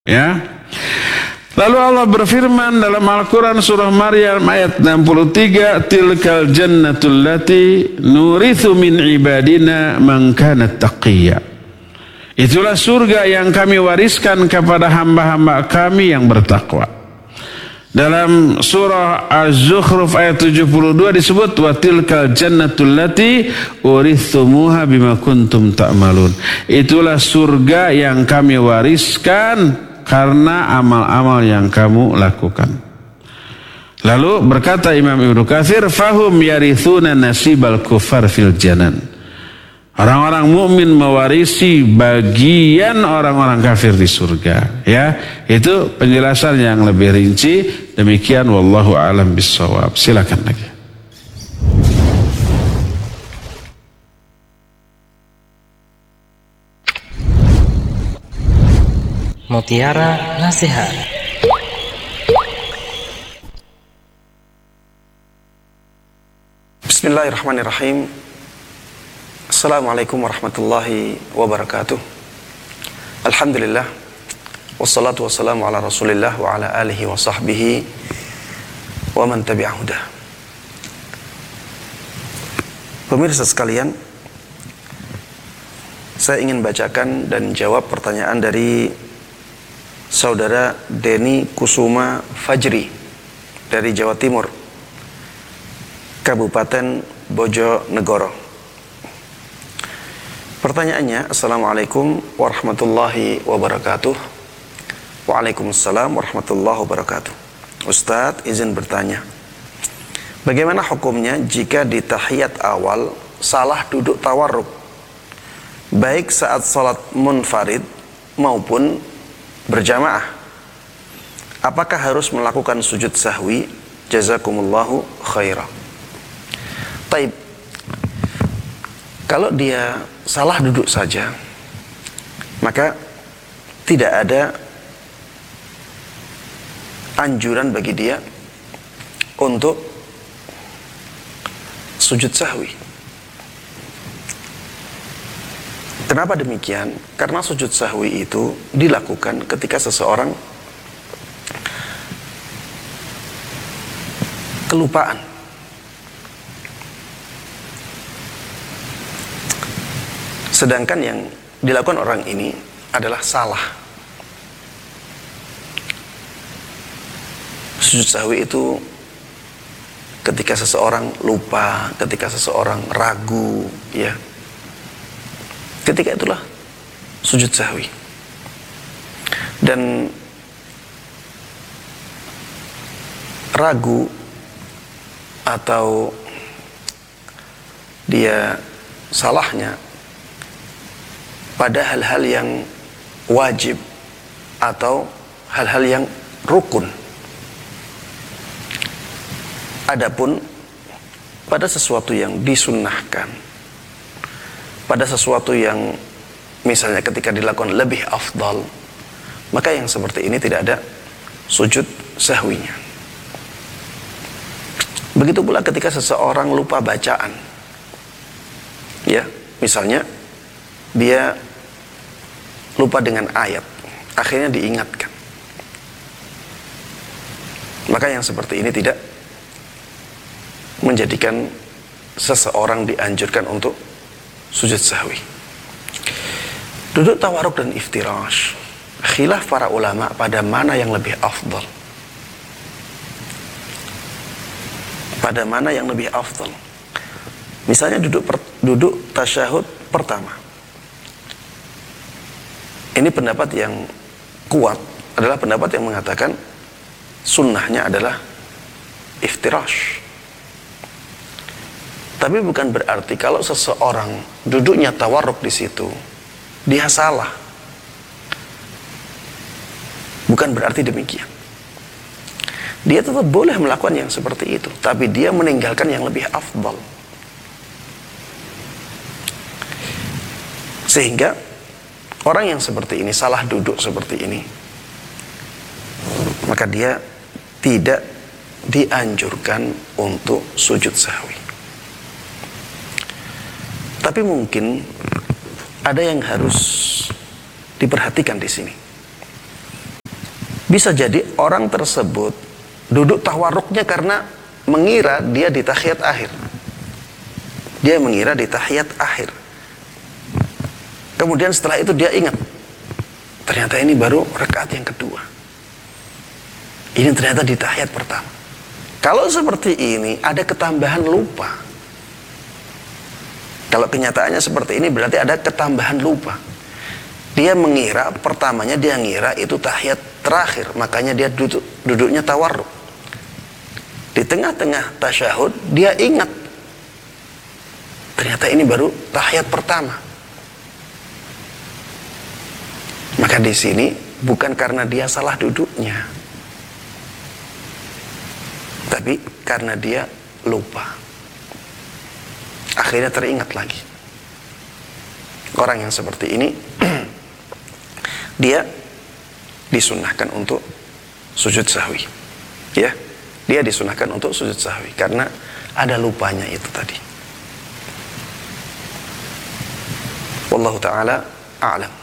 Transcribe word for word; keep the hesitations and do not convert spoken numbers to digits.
Ya. Lalu Allah berfirman dalam Al-Quran surah Maryam ayat enam puluh tiga, tilkal jannatul lati nurithu min ibadina man kana taqiyya. Itulah surga yang kami wariskan kepada hamba-hamba kami yang bertakwa. Dalam surah Az-Zukhruf ayat tujuh puluh dua disebut wa tilkal jannatul lati urithumuha bima kuntum ta'malun. Itulah surga yang kami wariskan karena amal-amal yang kamu lakukan. Lalu berkata Imam Ibnu Katsir, fahum yarithuna nasibal kufar fil janan. Orang-orang mukmin mewarisi bagian orang-orang kafir di surga. Ya, itu penjelasan yang lebih rinci. Demikian wallahu a'lam bissawab. Silakan lagi. Mutiara Nasihat. Bismillahirrahmanirrahim. Assalamualaikum warahmatullahi wabarakatuh. Alhamdulillah. Wassalatu wassalamu ala rasulillah wa ala alihi wa sahbihi wa man tabi'ahudah. Pemirsa sekalian, saya ingin bacakan dan jawab pertanyaan dari Saudara Deni Kusuma Fajri dari Jawa Timur, Kabupaten Bojonegoro. Pertanyaannya, Assalamualaikum warahmatullahi wabarakatuh. Waalaikumsalam warahmatullahi wabarakatuh. Ustadz, izin bertanya, bagaimana hukumnya jika di tahiyat awal salah duduk tawarruk, baik saat salat munfarid maupun berjamaah? Apakah harus melakukan sujud sahwi? Jazakumullahu khairah. Taib. Kalau dia salah duduk saja, maka tidak ada anjuran bagi dia untuk sujud sahwi. Kenapa demikian? Karena sujud sahwi itu dilakukan ketika seseorang kelupaan. Sedangkan yang dilakukan orang ini adalah salah. Sujud sahwi itu ketika seseorang lupa, ketika seseorang ragu, ya. Ketika itulah sujud sahwi. Dan ragu atau dia salahnya pada hal-hal yang wajib atau hal-hal yang rukun. Adapun pada sesuatu yang disunnahkan, pada sesuatu yang misalnya ketika dilakukan lebih afdal, maka yang seperti ini tidak ada sujud sahwinya. Begitu pula ketika seseorang lupa bacaan, ya, misalnya dia lupa dengan ayat, akhirnya diingatkan, maka yang seperti ini tidak menjadikan seseorang dianjurkan untuk sujud sahwi. Duduk tawarruk dan iftirash, khilaf para ulama pada mana yang lebih afdal. Pada mana yang lebih afdal. Misalnya duduk per, duduk tasyahud pertama. Ini pendapat yang kuat adalah pendapat yang mengatakan sunnahnya adalah iftirash. Tapi bukan berarti kalau seseorang duduknya tawarruk di situ dia salah. Bukan berarti demikian. Dia tetap boleh melakukan yang seperti itu, tapi dia meninggalkan yang lebih afdal. Sehingga orang yang seperti ini, salah duduk seperti ini, maka dia tidak dianjurkan untuk sujud sahwi. Tapi mungkin ada yang harus diperhatikan di sini. Bisa jadi orang tersebut duduk tawarruknya karena mengira dia di tahiyat akhir. Dia mengira di tahiyat akhir. Kemudian setelah itu dia ingat, ternyata ini baru rakaat yang kedua. Ini ternyata di tahiyat pertama. Kalau seperti ini ada ketambahan lupa. Kalau kenyataannya seperti ini berarti ada ketambahan lupa. Dia mengira pertamanya dia ngira itu tahiyat terakhir, makanya dia duduk duduknya tawarruk. Di tengah-tengah tasyahud dia ingat ternyata ini baru tahiyat pertama. Maka di sini bukan karena dia salah duduknya, tapi karena dia lupa. Akhirnya teringat lagi. Orang yang seperti ini dia disunahkan untuk sujud sahwi. Ya, dia disunahkan untuk sujud sahwi karena ada lupanya itu tadi. Wallahu taala a'lam.